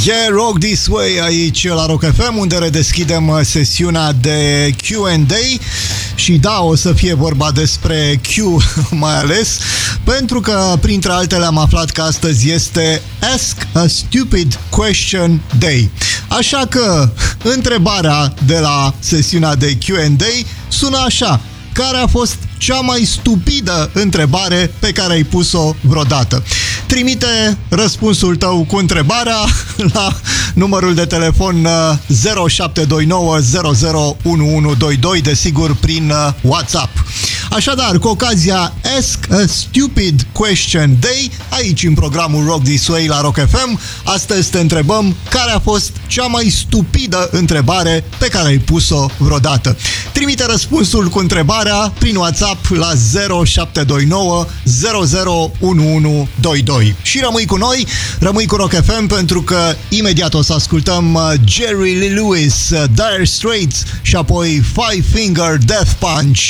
Yeah, Rock This Way aici la Rock FM, unde redeschidem sesiunea de Q&A. Și da, o să fie vorba despre Q mai ales, pentru că printre altele am aflat că astăzi este Ask a Stupid Question Day. Așa că întrebarea de la sesiunea de Q&A sună așa: care a fost cea mai stupidă întrebare pe care ai pus-o vreodată? Trimite răspunsul tău cu întrebarea la numărul de telefon 0729 001122, desigur prin WhatsApp. Așadar, cu ocazia Ask a Stupid Question Day, aici în programul Rock This Way la Rock FM, astăzi te întrebăm care a fost cea mai stupidă întrebare pe care ai pus-o vreodată. Trimite răspunsul cu întrebarea prin WhatsApp la 0729 001122. Și rămâi cu noi, rămâi cu Rock FM, pentru că imediat o să ascultăm Jerry Lee Lewis, Dire Straits și apoi Five Finger Death Punch.